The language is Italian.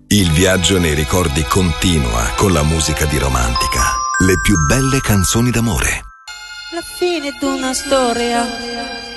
Il viaggio nei ricordi continua con la musica di Romantica. Le più belle canzoni d'amore. La fine d'una storia